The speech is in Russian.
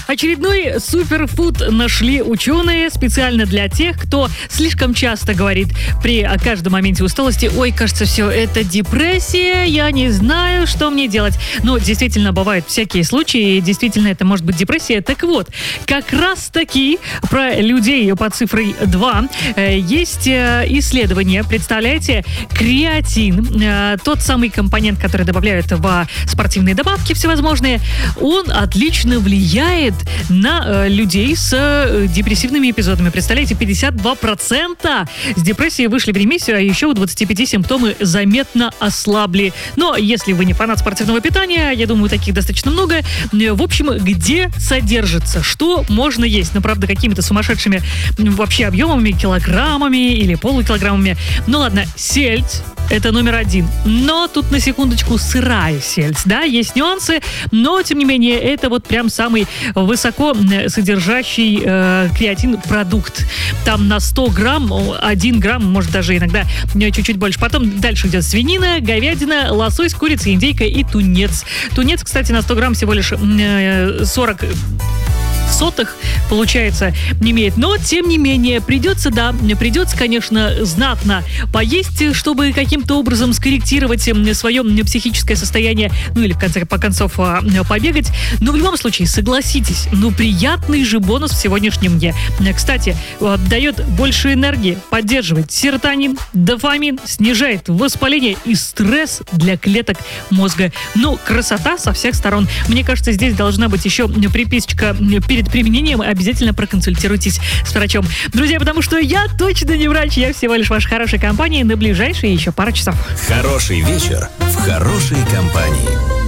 Очередной суперфуд нашли ученые специально для тех, кто слишком часто говорит при каждом моменте усталости: ой, кажется, все, это депрессия, я не знаю, что мне делать. Но действительно бывают всякие случаи, и действительно это может быть депрессия. Так вот, как раз таки про людей под цифрой 2 есть исследование. Представляете, креатин, тот самый компонент, который добавляют в спортивные добавки всевозможные, он отлично влияет на людей с депрессивными эпизодами. Представляете, 52% с депрессией вышли в ремиссию, а еще у 25 симптомы заметно ослабли. Но если вы не фанат спортивного питания, я думаю, таких достаточно много. В общем, где содержится, что можно есть? Ну, правда, какими-то сумасшедшими вообще объемами, килограммами или полукилограммами. Ну ладно, сельдь. Это номер 1. Но тут на секундочку сырая сельдь, да, есть нюансы, но тем не менее это вот прям самый высоко содержащий креатин продукт. Там на 100 грамм, 1 грамм, может даже иногда чуть-чуть больше. Потом дальше идет свинина, говядина, лосось, курица, индейка и тунец. Тунец, кстати, на 100 грамм всего лишь 40 сотых, получается, не имеет. Но, тем не менее, придется, конечно, знатно поесть, чтобы каким-то образом скорректировать свое психическое состояние, ну или, в конце концов, побегать. Но в любом случае, согласитесь, приятный же бонус в сегодняшнем дне. Кстати, дает больше энергии, поддерживает серотонин, дофамин, снижает воспаление и стресс для клеток мозга. Красота со всех сторон. Мне кажется, здесь должна быть еще приписочка: перед применением обязательно проконсультируйтесь с врачом. Друзья, потому что я точно не врач, я всего лишь ваша хорошая компания на ближайшие еще пару часов. Хороший вечер в хорошей компании.